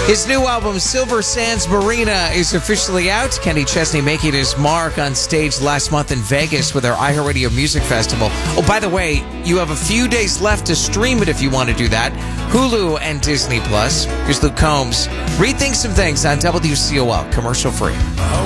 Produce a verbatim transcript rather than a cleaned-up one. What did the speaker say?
His new album, Silver Sands Marina, is officially out. Kenny Chesney making his mark on stage last month in Vegas with their iHeartRadio Music Festival. Oh, by the way, you have a few days left to stream it if you want to do that. Hulu and Disney Plus. Here's Luke Combs rethinks some things on W C O L, commercial free.